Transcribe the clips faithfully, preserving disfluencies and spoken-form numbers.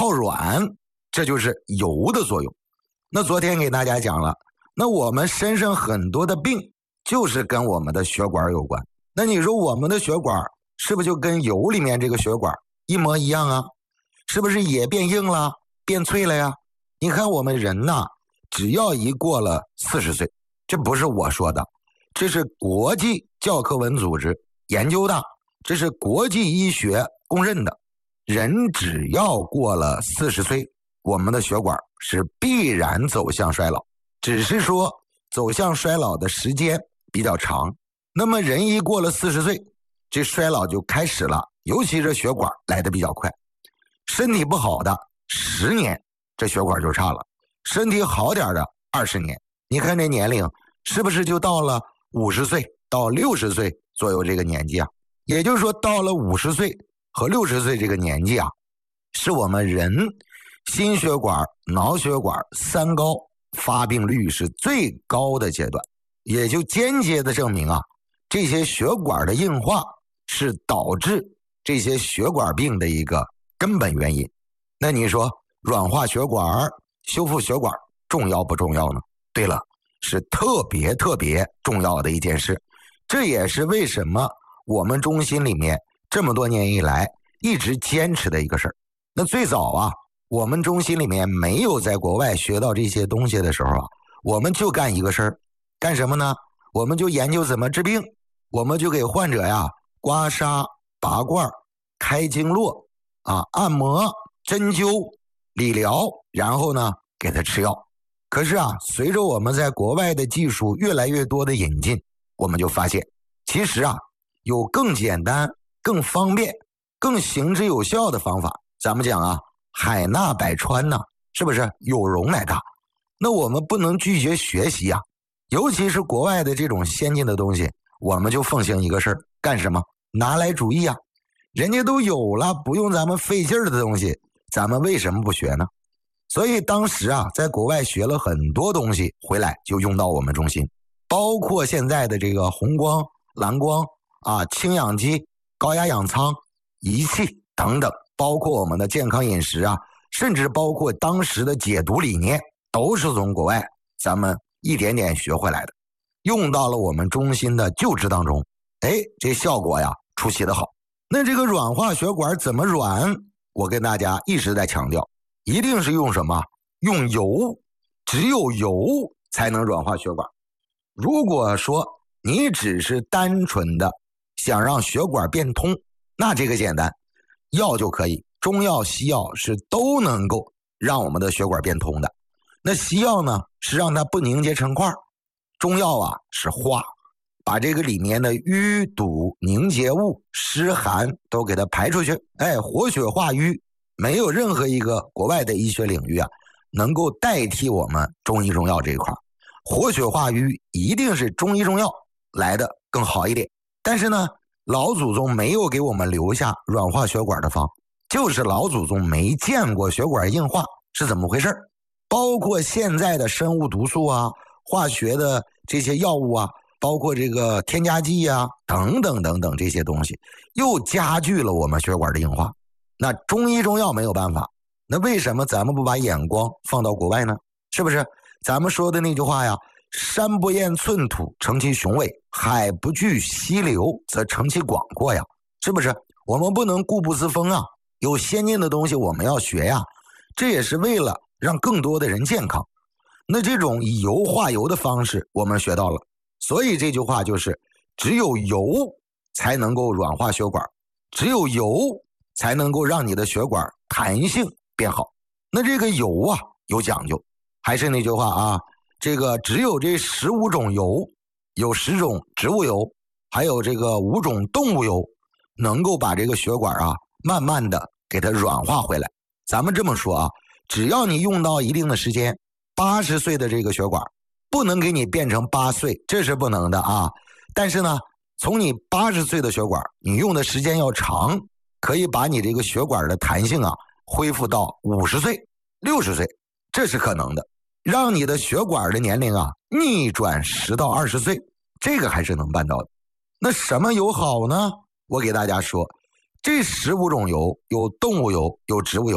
靠软，这就是油的作用。那昨天给大家讲了，那我们身上很多的病就是跟我们的血管有关。那你说我们的血管是不是就跟油里面这个血管一模一样啊？是不是也变硬了，变脆了呀？你看我们人呐，只要一过了四十岁，这不是我说的，这是国际教科文组织研究的，这是国际医学公认的。人只要过了四十岁，我们的血管是必然走向衰老，只是说走向衰老的时间比较长。那么人一过了四十岁，这衰老就开始了，尤其是血管来得比较快。身体不好的十年，这血管就差了；身体好点的二十年，你看这年龄是不是就到了五十岁到六十岁左右这个年纪啊？也就是说，到了五十岁和六十岁这个年纪啊，是我们人心血管、脑血管三高发病率是最高的阶段，也就间接的证明啊，这些血管的硬化是导致这些血管病的一个根本原因。那你说软化血管、修复血管重要不重要呢？对了，是特别特别重要的一件事。这也是为什么我们中心里面这么多年以来一直坚持的一个事儿。那最早啊，我们中心里面没有在国外学到这些东西的时候啊，我们就干一个事儿，干什么呢？我们就研究怎么治病，我们就给患者呀刮痧、拔罐、开经络啊、按摩、针灸、理疗，然后呢给他吃药。可是啊，随着我们在国外的技术越来越多的引进，我们就发现，其实啊，有更简单、更方便、更行之有效的方法。咱们讲啊，海纳百川呢，是不是有容乃大？那我们不能拒绝学习啊，尤其是国外的这种先进的东西，我们就奉行一个事儿，干什么？拿来主义啊！人家都有了，不用咱们费劲儿的东西，咱们为什么不学呢？所以当时啊，在国外学了很多东西，回来就用到我们中心，包括现在的这个红光、蓝光啊、氢氧机、高压氧舱、仪器等等，包括我们的健康饮食啊，甚至包括当时的解毒理念，都是从国外咱们一点点学回来的，用到了我们中心的救治当中。哎，这效果呀出奇的好。那这个软化血管怎么软？我跟大家一直在强调，一定是用什么？用油，只有油才能软化血管。如果说你只是单纯的想让血管变通，那这个简单，药就可以，中药西药是都能够让我们的血管变通的。那西药呢是让它不凝结成块，中药啊是化，把这个里面的淤堵、凝结物、湿寒都给它排出去。哎，活血化瘀，没有任何一个国外的医学领域啊能够代替我们中医中药这一块。活血化瘀一定是中医中药来的更好一点。但是呢，老祖宗没有给我们留下软化血管的方，就是老祖宗没见过血管硬化是怎么回事。包括现在的生物毒素啊、化学的这些药物啊，包括这个添加剂啊等等等等这些东西，又加剧了我们血管的硬化。那中医中药没有办法，那为什么咱们不把眼光放到国外呢？是不是咱们说的那句话呀，山不厌寸土成其雄伟，海不惧溪流则成其广阔呀，是不是？我们不能固步自封啊，有先进的东西我们要学呀，这也是为了让更多的人健康。那这种以油化油的方式我们学到了，所以这句话就是只有油才能够软化血管，只有油才能够让你的血管弹性变好。那这个油啊有讲究，还是那句话啊，这个只有这十五种油，有十种植物油，还有这个五种动物油，能够把这个血管啊慢慢的给它软化回来。咱们这么说啊，只要你用到一定的时间，八十岁的这个血管不能给你变成八岁，这是不能的啊。但是呢，从你八十岁的血管，你用的时间要长，可以把你这个血管的弹性啊恢复到五十岁、六十岁，这是可能的。让你的血管的年龄啊逆转十到二十岁，这个还是能办到的。那什么油好呢？我给大家说，这十五种油有动物油，有植物油，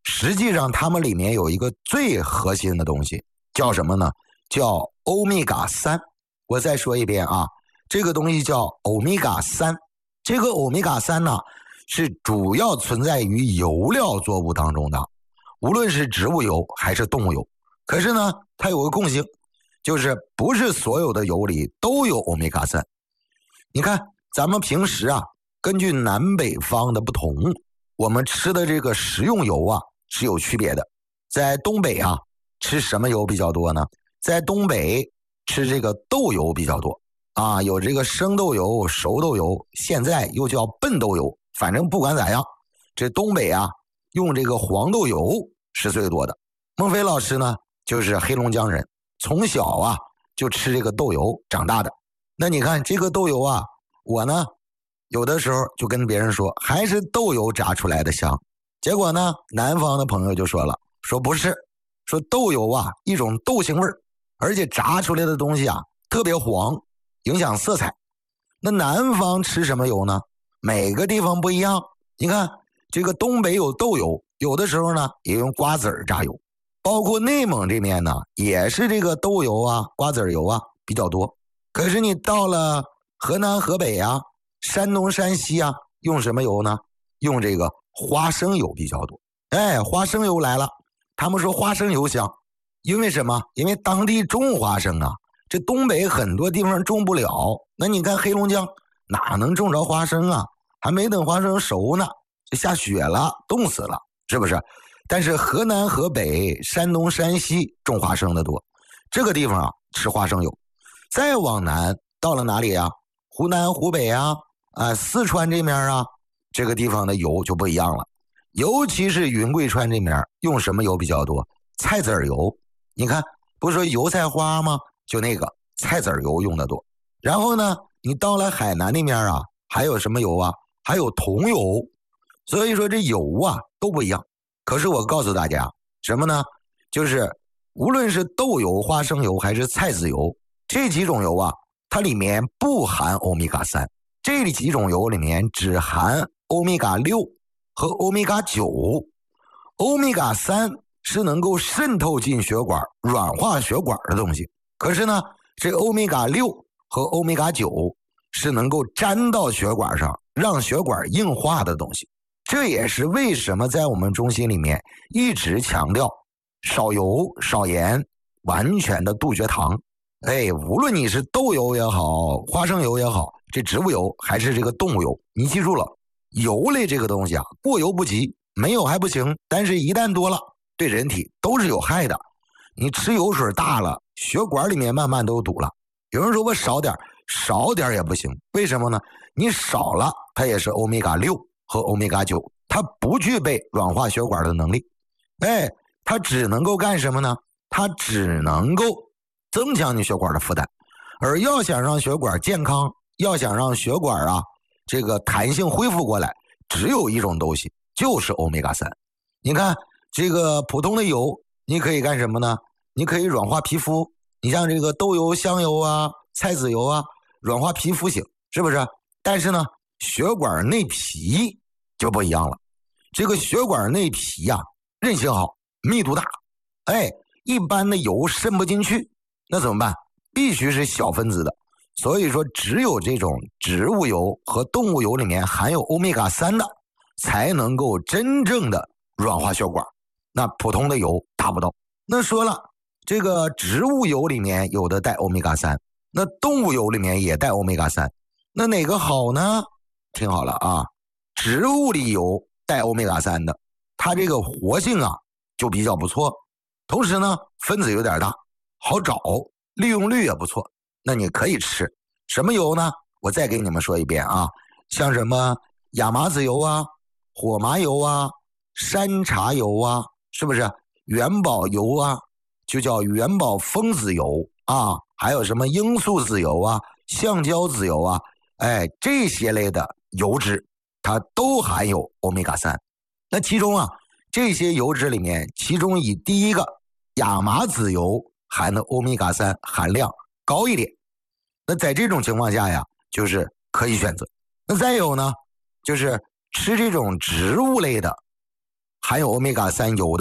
实际上它们里面有一个最核心的东西，叫什么呢？叫欧米伽三。我再说一遍啊，这个东西叫欧米伽三。这个欧米伽三呢，是主要存在于油料作物当中的，无论是植物油还是动物油。可是呢，它有个共性，就是不是所有的油里都有欧米伽三。你看，咱们平时啊，根据南北方的不同，我们吃的这个食用油啊是有区别的。在东北啊，吃什么油比较多呢？在东北吃这个豆油比较多啊，有这个生豆油、熟豆油，现在又叫笨豆油。反正不管咋样，这东北啊用这个黄豆油是最多的。孟非老师呢就是黑龙江人，从小啊就吃这个豆油长大的。那你看这个豆油啊，我呢有的时候就跟别人说还是豆油炸出来的香。结果呢南方的朋友就说了，说不是，说豆油啊一种豆腥味儿，而且炸出来的东西啊特别黄，影响色彩。那南方吃什么油呢？每个地方不一样。你看这个东北有豆油，有的时候呢也用瓜子儿榨油，包括内蒙这边呢也是这个豆油啊、瓜子儿油啊比较多。可是你到了河南、河北啊、山东、山西啊，用什么油呢？用这个花生油比较多。哎，花生油来了，他们说花生油香，因为什么？因为当地种花生啊，这东北很多地方种不了。那你看黑龙江哪能种着花生啊？还没等花生熟呢，就下雪了，冻死了，是不是？但是河南、河北、山东、山西种花生的多，这个地方啊吃花生油。再往南到了哪里啊？湖南、湖北啊，啊，四川这面啊，这个地方的油就不一样了。尤其是云贵川这面用什么油比较多？菜籽油。你看，不是说油菜花吗？就那个菜籽油用的多。然后呢，你到了海南那面啊，还有什么油啊？还有桐油。所以说这油啊都不一样。可是我告诉大家什么呢？就是无论是豆油、花生油还是菜籽油，这几种油啊，它里面不含欧米伽三。这几种油里面只含欧米伽六和欧米伽九。欧米伽三是能够渗透进血管、软化血管的东西。可是呢，这欧米伽六和欧米伽九是能够粘到血管上，让血管硬化的东西。这也是为什么在我们中心里面一直强调少油、少盐，完全的杜绝糖。哎，无论你是豆油也好，花生油也好，这植物油还是这个动物油，你记住了，油类这个东西啊，过犹不及，没有还不行，但是一旦多了，对人体都是有害的。你吃油水大了，血管里面慢慢都堵了。有人说我少点，少点也不行，为什么呢？你少了，它也是欧米伽六和欧米伽九，它不具备软化血管的能力。哎，它只能够干什么呢？它只能够增强你血管的负担。而要想让血管健康，要想让血管啊这个弹性恢复过来，只有一种东西，就是欧米伽三。你看这个普通的油，你可以干什么呢？你可以软化皮肤，你像这个豆油、香油啊、菜籽油啊，软化皮肤型，是不是？但是呢，血管内皮就不一样了。这个血管内皮呀、啊，韧性好，密度大，哎，一般的油渗不进去，那怎么办？必须是小分子的。所以说，只有这种植物油和动物油里面含有欧米伽三的，才能够真正的软化血管。那普通的油达不到。那说了，这个植物油里面有的带欧米伽三，那动物油里面也带欧米伽三，那哪个好呢？听好了啊，植物里油带欧米伽三的，它这个活性啊就比较不错，同时呢分子有点大，好找，利用率也不错，那你可以吃。什么油呢？我再给你们说一遍啊，像什么亚麻籽油啊、火麻油啊、山茶油啊，是不是？元宝油啊，就叫元宝枫籽油啊，还有什么罂粟籽油啊、橡胶籽油啊，哎，这些类的油脂它都含有欧米伽三。那其中啊，这些油脂里面，其中以第一个亚麻籽油含的欧米伽三含量高一点。那在这种情况下呀，就是可以选择。那再有呢，就是吃这种植物类的含有欧米伽三油的。